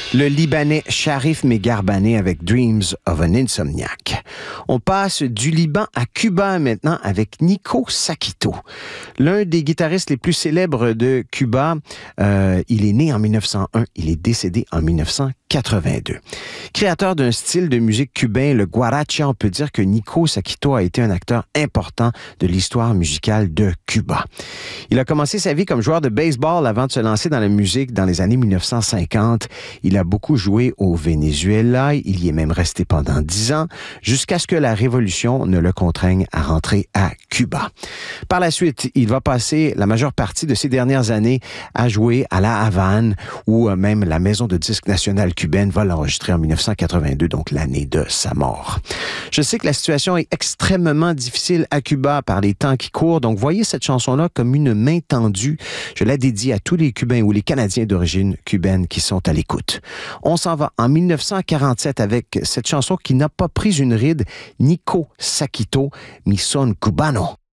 Le Libanais Sharif Megarbane avec Dreams of an Insomniac. On passe du Liban à Cuba maintenant avec Nico Sakito. L'un des guitaristes les plus célèbres de Cuba, il est né en 1901, il est décédé en 1982. Créateur d'un style de musique cubain, le guaracha, on peut dire que Nico Sakito a été un acteur important de l'histoire musicale de Cuba. Il a commencé sa vie comme joueur de baseball avant de se lancer dans la musique dans les années 1950. Il a beaucoup joué au Venezuela, il y est même resté pendant 10 ans, jusqu'à ce que la révolution ne le contraigne à rentrer à Cuba. Par la suite, il va passer la majeure partie de ses dernières années à jouer à La Havane, où même la maison de disques nationale cubaine va l'enregistrer en 1982, donc l'année de sa mort. Je sais que la situation est extrêmement difficile à Cuba par les temps qui courent, donc voyez cette chanson-là comme une main tendue. Je la dédie à tous les Cubains ou les Canadiens d'origine cubaine qui sont à l'écoute. On s'en va en 1947 avec cette chanson qui n'a pas pris une ride, Nico Sakito, Mi Son Cubano.